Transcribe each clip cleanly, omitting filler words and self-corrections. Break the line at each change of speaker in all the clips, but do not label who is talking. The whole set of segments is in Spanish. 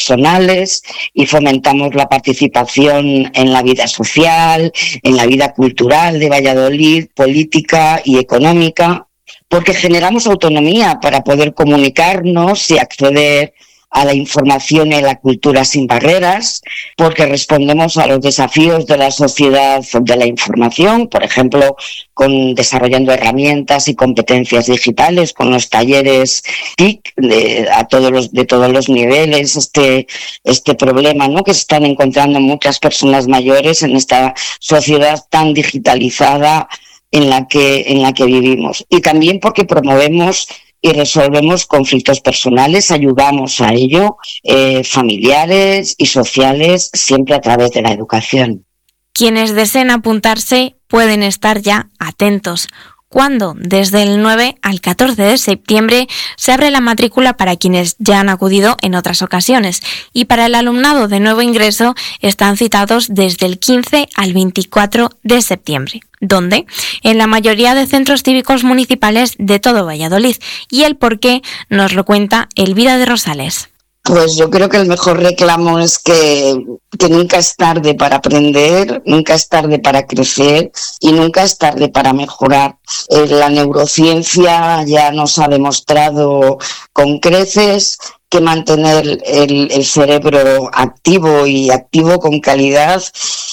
personales y fomentamos la participación en la vida social, en la vida cultural de Valladolid, política y económica, porque generamos autonomía para poder comunicarnos y acceder a la información y a la cultura sin barreras, porque respondemos a los desafíos de la sociedad de la información, por ejemplo, desarrollando herramientas y competencias digitales, con los talleres TIC de todos los niveles, este problema, ¿no?, que se están encontrando muchas personas mayores en esta sociedad tan digitalizada en la que vivimos. Y también porque promovemos y resolvemos conflictos personales, ayudamos a ello, familiares y sociales, siempre a través de la educación.
Quienes deseen apuntarse pueden estar ya atentos. Cuando desde el 9 al 14 de septiembre se abre la matrícula para quienes ya han acudido en otras ocasiones, y para el alumnado de nuevo ingreso están citados desde el 15 al 24 de septiembre. ¿Dónde? En la mayoría de centros cívicos municipales de todo Valladolid, y el porqué nos lo cuenta Elvira de Rosales.
Pues yo creo que el mejor reclamo es que nunca es tarde para aprender, nunca es tarde para crecer y nunca es tarde para mejorar. La neurociencia ya nos ha demostrado con creces que mantener el cerebro activo y activo con calidad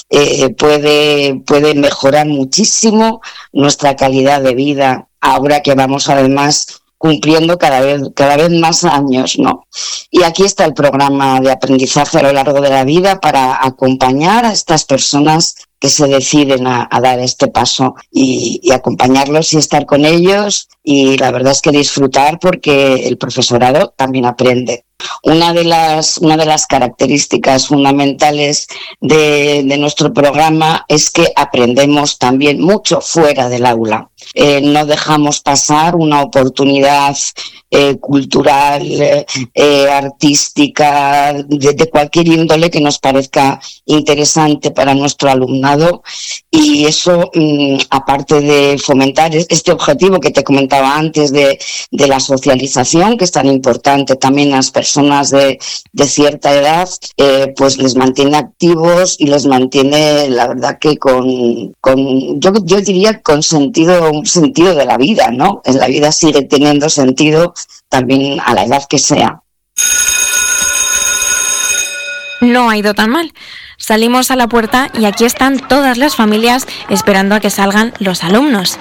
puede mejorar muchísimo nuestra calidad de vida, ahora que vamos además cumpliendo cada vez más años, ¿no? Y aquí está el programa de aprendizaje a lo largo de la vida para acompañar a estas personas que se deciden a dar este paso y acompañarlos y estar con ellos, y la verdad es que disfrutar, porque el profesorado también aprende. Una de las características fundamentales de nuestro programa es que aprendemos también mucho fuera del aula. No dejamos pasar una oportunidad cultural, artística, de cualquier índole que nos parezca interesante para nuestro alumnado, y eso, aparte de fomentar este objetivo que te comentaba antes de la socialización, que es tan importante también a las personas de cierta edad, pues les mantiene activos y les mantiene, la verdad, que yo diría con un sentido de la vida, ¿no? La vida sigue teniendo sentido también a la edad que sea.
No ha ido tan mal. Salimos a la puerta y aquí están todas las familias esperando a que salgan los alumnos.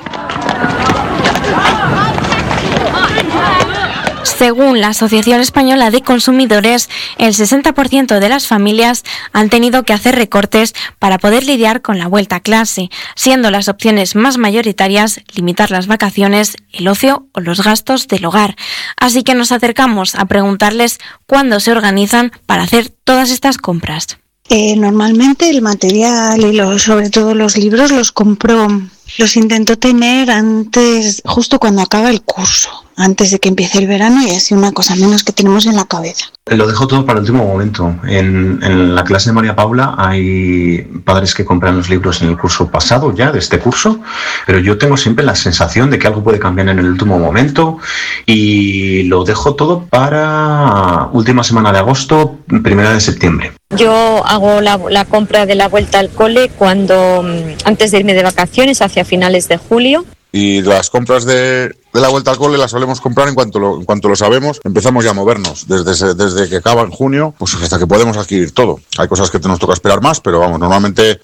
Según la Asociación Española de Consumidores, el 60% de las familias han tenido que hacer recortes para poder lidiar con la vuelta a clase, siendo las opciones más mayoritarias limitar las vacaciones, el ocio o los gastos del hogar. Así que nos acercamos a preguntarles cuándo se organizan para hacer todas estas compras.
Normalmente el material y sobre todo los libros los intento tener antes, justo cuando acaba el curso, antes de que empiece el verano, y así una cosa menos que tenemos en la cabeza.
Lo dejo todo para el último momento. En la clase de María Paula hay padres que compran los libros en el curso pasado ya, de este curso, pero yo tengo siempre la sensación de que algo puede cambiar en el último momento, y lo dejo todo para última semana de agosto, primera de septiembre.
Yo hago la compra de la vuelta al cole antes de irme de vacaciones, hacia finales de julio.
Y las compras de la vuelta al cole las solemos comprar en cuanto lo sabemos. Empezamos ya a movernos desde que acaba en junio, pues hasta que podemos adquirir todo. Hay cosas que nos toca esperar más, pero vamos, normalmente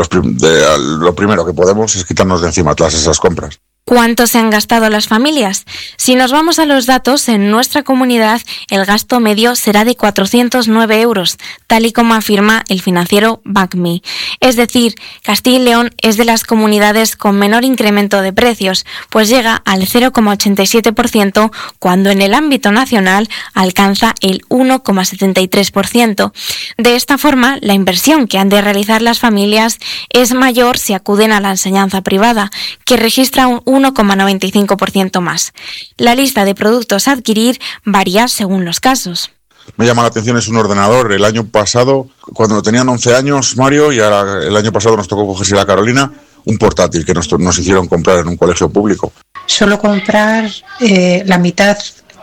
lo primero que podemos es quitarnos de encima todas esas compras.
¿Cuánto se han gastado las familias? Si nos vamos a los datos, en nuestra comunidad el gasto medio será de 409 euros, tal y como afirma el financiero BankMe. Es decir, Castilla y León es de las comunidades con menor incremento de precios, pues llega al 0,87%, cuando en el ámbito nacional alcanza el 1,73%. De esta forma, la inversión que han de realizar las familias es mayor si acuden a la enseñanza privada, que registra un 1,95% más. La lista de productos a adquirir varía según los casos.
Me llama la atención es un ordenador. El año pasado, cuando tenían 11 años, Mario, y ahora el año pasado nos tocó cogerse la Carolina, un portátil que nos hicieron comprar en un colegio público.
Suelo comprar la mitad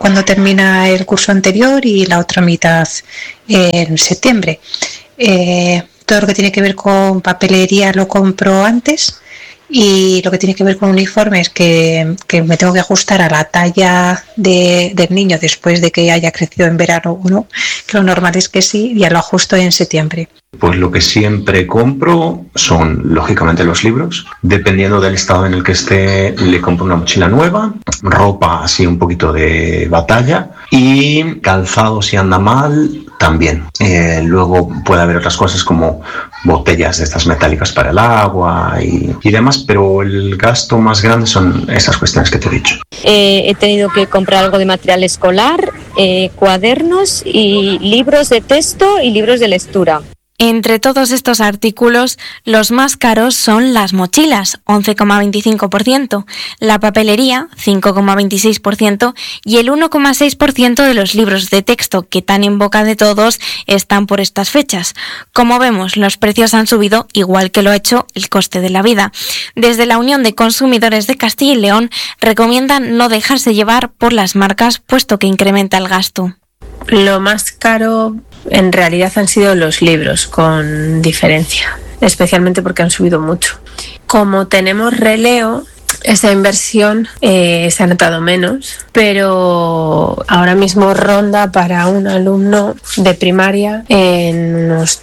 cuando termina el curso anterior y la otra mitad en septiembre. Todo lo que tiene que ver con papelería lo compro antes, y lo que tiene que ver con uniformes que me tengo que ajustar a la talla del niño después de que haya crecido en verano uno, que lo normal es que sí, ya lo ajusto en septiembre.
Pues lo que siempre compro son, lógicamente, los libros. Dependiendo del estado en el que esté, le compro una mochila nueva, ropa así un poquito de batalla, y calzado, si anda mal, también. Luego puede haber otras cosas como botellas de estas metálicas para el agua y demás, pero el gasto más grande son esas cuestiones que te he dicho.
He tenido que comprar algo de material escolar, cuadernos y libros de texto y libros de lectura.
Entre todos estos artículos, los más caros son las mochilas, 11,25%, la papelería, 5,26%, y el 1,6% de los libros de texto, que tan en boca de todos están por estas fechas. Como vemos, los precios han subido igual que lo ha hecho el coste de la vida. Desde la Unión de Consumidores de Castilla y León recomiendan no dejarse llevar por las marcas, puesto que incrementa el gasto.
Lo más caro en realidad han sido los libros, con diferencia, especialmente porque han subido mucho. Como tenemos releo, esa inversión se ha notado menos, pero ahora mismo ronda para un alumno de primaria en unos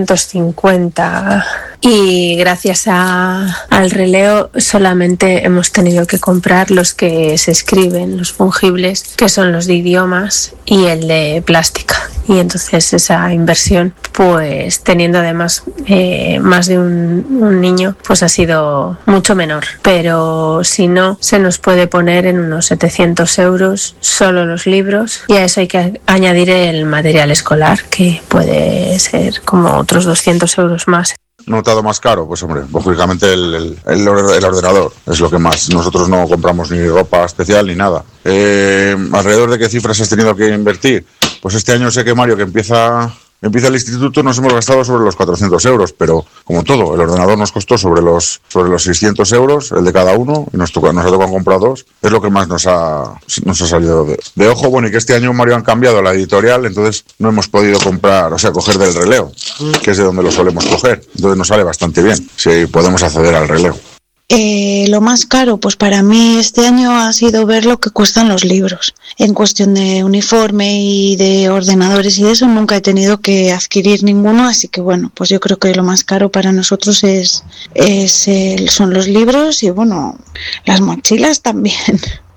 350, y gracias al releo solamente hemos tenido que comprar los que se escriben, los fungibles, que son los de idiomas y el de plástica. Y entonces esa inversión, pues teniendo además más de un niño, pues ha sido mucho menor. Pero si no, se nos puede poner en unos 700 euros solo los libros, y a eso hay que añadir el material escolar, que puede ser como otros 200 euros más.
¿Notado más caro? Pues hombre, lógicamente el ordenador es lo que más. Nosotros no compramos ni ropa especial ni nada. ¿Alrededor de qué cifras has tenido que invertir? Pues este año sé que Mario, que empieza el instituto, nos hemos gastado sobre los 400 euros, pero como todo, el ordenador nos costó sobre los 600 euros, el de cada uno, y nos ha tocado comprar dos. Es lo que más nos ha salido de ojo. Bueno, y que este año, Mario, han cambiado la editorial, entonces no hemos podido coger del releo, que es de donde lo solemos coger. Entonces nos sale bastante bien, si podemos acceder al releo.
Lo más caro, pues para mí este año ha sido ver lo que cuestan los libros. En cuestión de uniforme y de ordenadores y de eso, nunca he tenido que adquirir ninguno, así que bueno, pues yo creo que lo más caro para nosotros son los libros y bueno, las mochilas también.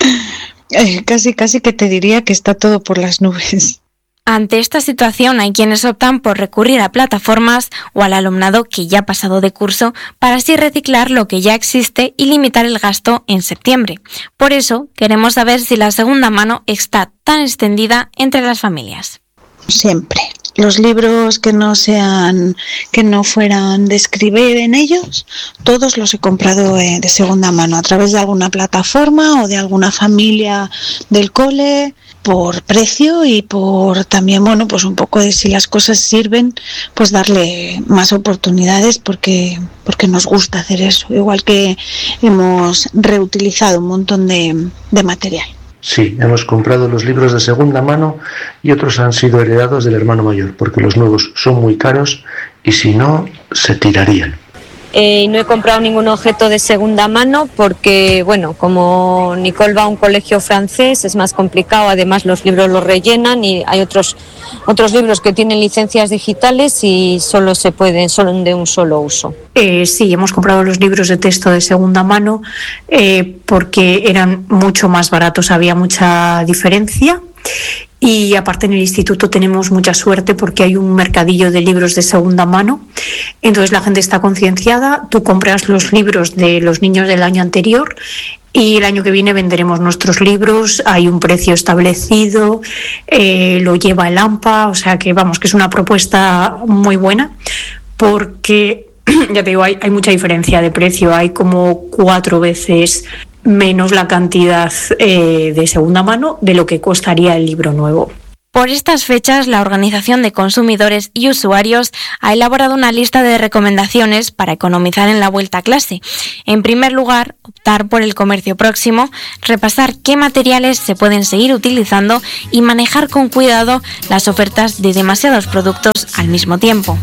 Casi que te diría que está todo por las nubes.
Ante esta situación hay quienes optan por recurrir a plataformas o al alumnado que ya ha pasado de curso para así reciclar lo que ya existe y limitar el gasto en septiembre. Por eso queremos saber si la segunda mano está tan extendida entre las familias.
Siempre. Los libros que no fueran de escribir en ellos, todos los he comprado de segunda mano a través de alguna plataforma o de alguna familia del cole, por precio y por también, bueno, pues un poco de si las cosas sirven, pues darle más oportunidades porque nos gusta hacer eso, igual que hemos reutilizado un montón de material.
Sí, hemos comprado los libros de segunda mano y otros han sido heredados del hermano mayor, porque los nuevos son muy caros y si no, se tirarían.
No he comprado ningún objeto de segunda mano porque, bueno, como Nicole va a un colegio francés es más complicado, además los libros los rellenan y hay otros libros que tienen licencias digitales y son de un solo uso.
Sí, hemos comprado los libros de texto de segunda mano porque eran mucho más baratos, había mucha diferencia. Y aparte en el instituto tenemos mucha suerte porque hay un mercadillo de libros de segunda mano, entonces la gente está concienciada, tú compras los libros de los niños del año anterior y el año que viene venderemos nuestros libros, hay un precio establecido, lo lleva el AMPA, o sea que vamos, que es una propuesta muy buena porque ya te digo, hay mucha diferencia de precio, hay como 4 veces menos la cantidad de segunda mano de lo que costaría el libro nuevo.
Por estas fechas, la Organización de Consumidores y Usuarios ha elaborado una lista de recomendaciones para economizar en la vuelta a clase. En primer lugar, optar por el comercio próximo, repasar qué materiales se pueden seguir utilizando y manejar con cuidado las ofertas de demasiados productos al mismo tiempo.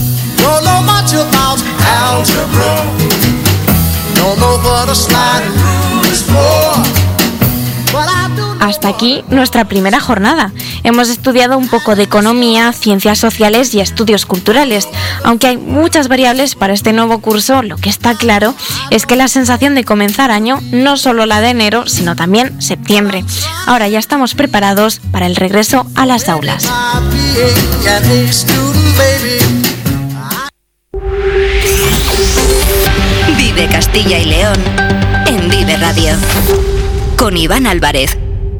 Hasta aquí nuestra primera jornada. Hemos estudiado un poco de economía, ciencias sociales y estudios culturales. Aunque hay muchas variables para este nuevo curso, lo que está claro es que la sensación de comenzar año no solo la de enero, sino también septiembre. Ahora ya estamos preparados para el regreso a las aulas.
Vive Castilla y León en Vive Radio con Iván Álvarez.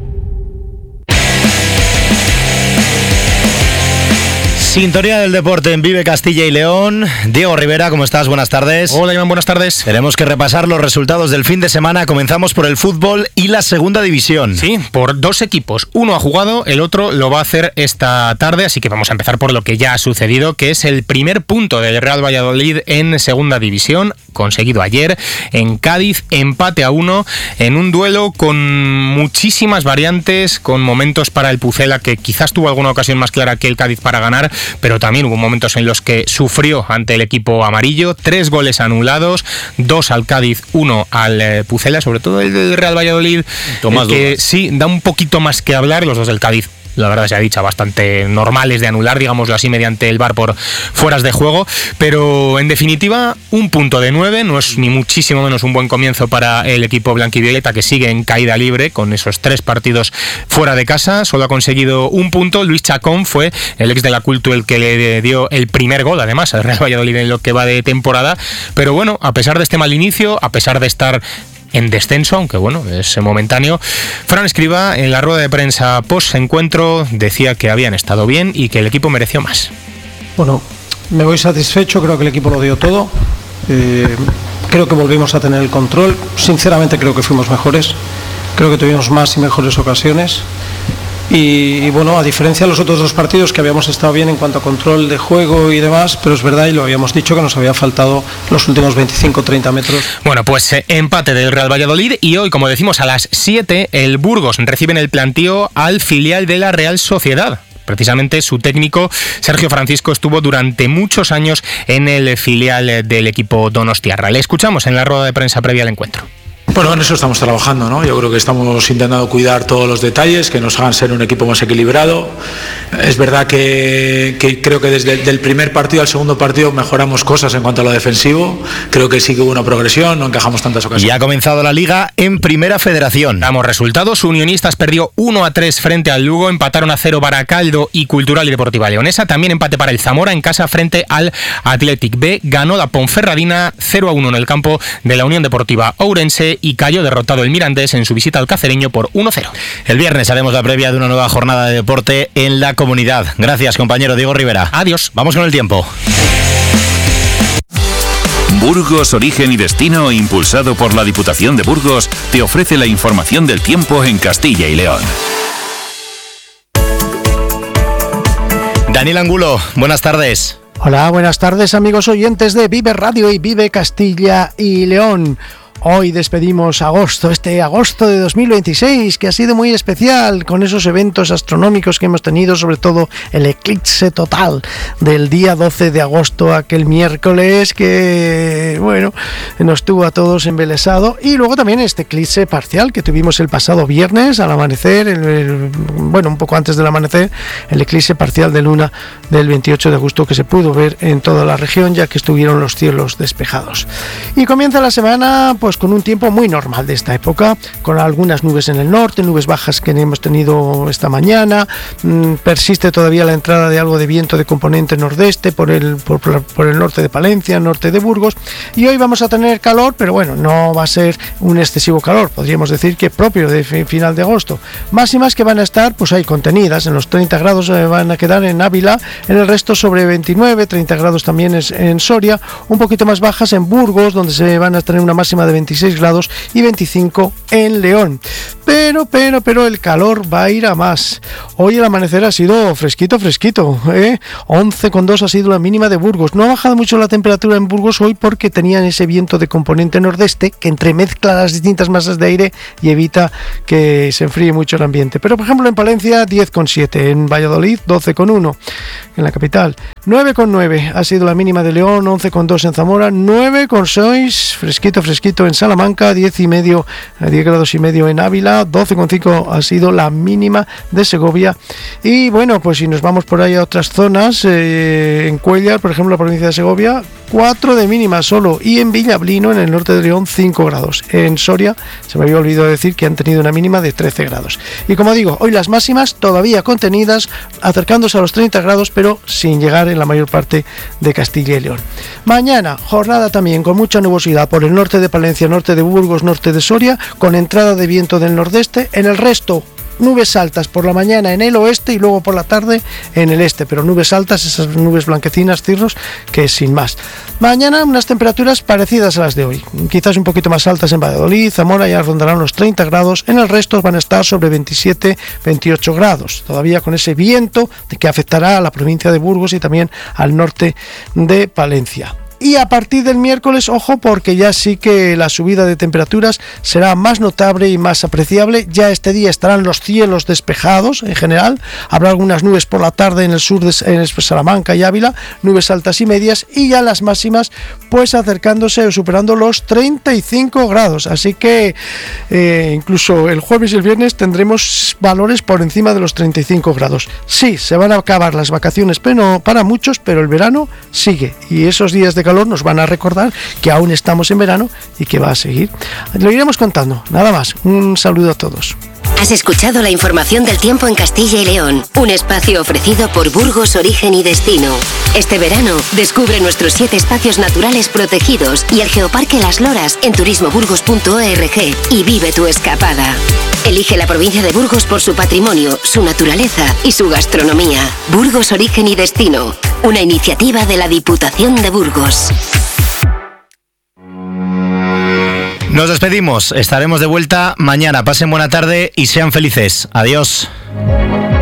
Sintonía del deporte en Vive Castilla y León. Diego Rivera, ¿cómo estás? Buenas tardes.
Hola, Iván, buenas tardes.
Tenemos que repasar los resultados del fin de semana. Comenzamos por el fútbol y la segunda división.
Sí, por dos equipos. Uno ha jugado, el otro lo va a hacer esta tarde, así que vamos a empezar por lo que ya ha sucedido, que es el primer punto del Real Valladolid en segunda división, conseguido ayer en Cádiz, empate a 1 en un duelo con muchísimas variantes, con momentos para el Pucela, que quizás tuvo alguna ocasión más clara que el Cádiz para ganar, pero también hubo momentos en los que sufrió ante el equipo amarillo. 3 goles anulados, 2 al Cádiz, 1 al Pucela, sobre todo el del Real Valladolid, que sí, da un poquito más que hablar. Los dos del Cádiz, la verdad se ha dicho, bastante normales de anular, digámoslo así, mediante el VAR por fueras de juego, pero en definitiva un punto de 9, no es ni muchísimo menos un buen comienzo para el equipo blanquivioleta, que sigue en caída libre con esos 3 partidos fuera de casa. Solo ha conseguido un punto. Luis Chacón fue el ex de la Cultu el que le dio el primer gol, además, al Real Valladolid en lo que va de temporada, pero bueno, a pesar de este mal inicio, a pesar de estar en descenso, aunque bueno, es momentáneo, Fran Escribá en la rueda de prensa post-encuentro decía que habían estado bien y que el equipo mereció más.
Bueno, me voy satisfecho, creo que el equipo lo dio todo, creo que volvimos a tener el control, sinceramente creo que fuimos mejores, creo que tuvimos más y mejores ocasiones. Y bueno, a diferencia de los otros 2 partidos que habíamos estado bien en cuanto a control de juego y demás, pero es verdad, y lo habíamos dicho, que nos había faltado los últimos 25-30 metros.
Bueno, pues empate del Real Valladolid, y hoy, como decimos, a las 7 el Burgos recibe en el plantío al filial de la Real Sociedad. Precisamente su técnico, Sergio Francisco, estuvo durante muchos años en el filial del equipo donostiarra. Le escuchamos en la rueda de prensa previa al encuentro.
Bueno, en eso estamos trabajando, ¿no? Yo creo que estamos intentando cuidar todos los detalles, que nos hagan ser un equipo más equilibrado. Es verdad que creo que desde el primer partido al segundo partido mejoramos cosas en cuanto a lo defensivo. Creo que sí que hubo una progresión, no encajamos tantas ocasiones.
Y ha comenzado la Liga en Primera Federación.
Damos resultados. Unionistas perdió 1-3 frente al Lugo, empataron a 0 Baracaldo y Cultural y Deportiva Leonesa. También empate para el Zamora en casa frente al Athletic B. Ganó la Ponferradina 0-1 en el campo de la Unión Deportiva Ourense y cayó derrotado el Mirandés en su visita al Cacereño por 1-0.
El viernes haremos la previa de una nueva jornada de deporte en la comunidad. Gracias, compañero Diego Rivera.
Adiós.
Vamos con el tiempo.
Burgos, origen y destino, impulsado por la Diputación de Burgos, te ofrece la información del tiempo en Castilla y León.
Daniel Angulo, buenas tardes.
Hola, buenas tardes, amigos oyentes de Vive Radio y Vive Castilla y León. Hoy despedimos agosto, este agosto de 2026, que ha sido muy especial con esos eventos astronómicos que hemos tenido, sobre todo el eclipse total del día 12 de agosto, aquel miércoles que, bueno, nos tuvo a todos embelesados, y luego también este eclipse parcial que tuvimos el pasado viernes al amanecer, bueno, un poco antes del amanecer, el eclipse parcial de luna del 28 de agosto que se pudo ver en toda la región, ya que estuvieron los cielos despejados. Y comienza la semana, pues con un tiempo muy normal de esta época, con algunas nubes en el norte, nubes bajas que hemos tenido esta mañana, persiste todavía la entrada de algo de viento de componente nordeste por el norte de Palencia, norte de Burgos, y hoy vamos a tener calor, pero bueno, no va a ser un excesivo calor, podríamos decir que propio de final de agosto. Máximas que van a estar, pues hay contenidas, en los 30 grados van a quedar en Ávila, en el resto sobre 29, 30 grados también en Soria, un poquito más bajas en Burgos, donde se van a tener una máxima de 26 grados y 25 en León. pero el calor va a ir a más. Hoy el amanecer ha sido fresquito, 11,2 ha sido la mínima de Burgos. No ha bajado mucho la temperatura en Burgos hoy porque tenían ese viento de componente nordeste que entremezcla las distintas masas de aire y evita que se enfríe mucho el ambiente. Pero por ejemplo en Palencia 10,7, en Valladolid 12,1, en la capital 9,9 ha sido la mínima de León, 11,2 en Zamora, 9,6 fresquito en Salamanca, 10 grados y medio en Ávila, 12,5 ha sido la mínima de Segovia. Y bueno, pues si nos vamos por ahí a otras zonas, en Cuéllar, por ejemplo, la provincia de Segovia, 4 de mínima solo, y en Villablino, en el norte de León, 5 grados. En Soria, se me había olvidado decir que han tenido una mínima de 13 grados. Y como digo, hoy las máximas todavía contenidas, acercándose a los 30 grados, pero sin llegar en la mayor parte de Castilla y León. Mañana, jornada también con mucha nubosidad por el norte de Palencia, norte de Burgos, norte de Soria, con entrada de viento del nordeste. En el resto, nubes altas por la mañana en el oeste y luego por la tarde en el este, pero nubes altas, esas nubes blanquecinas, cirros, que sin más. Mañana unas temperaturas parecidas a las de hoy, quizás un poquito más altas en Valladolid, Zamora ya rondarán los 30 grados, en el resto van a estar sobre 27-28 grados, todavía con ese viento que afectará a la provincia de Burgos y también al norte de Palencia. Y a partir del miércoles, ojo, porque ya sí que la subida de temperaturas será más notable y más apreciable. Ya este día estarán los cielos despejados en general. Habrá algunas nubes por la tarde en el sur de Salamanca y Ávila, nubes altas y medias, y ya las máximas pues acercándose o superando los 35 grados. Así que incluso el jueves y el viernes tendremos valores por encima de los 35 grados. Sí, se van a acabar las vacaciones, pero para muchos, pero el verano sigue. Y esos días de calor nos van a recordar que aún estamos en verano y que va a seguir. Lo iremos contando. Nada más. Un saludo a todos.
Has escuchado la información del tiempo en Castilla y León, un espacio ofrecido por Burgos Origen y Destino. Este verano, descubre nuestros 7 espacios naturales protegidos y el Geoparque Las Loras en turismoburgos.org y vive tu escapada. Elige la provincia de Burgos por su patrimonio, su naturaleza y su gastronomía. Burgos Origen y Destino, una iniciativa de la Diputación de Burgos.
Nos despedimos, estaremos de vuelta mañana. Pasen buena tarde y sean felices. Adiós.